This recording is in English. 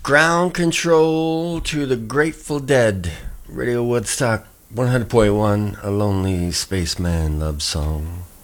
Ground control to the Grateful Dead. Radio Woodstock 100.1, a lonely spaceman love song.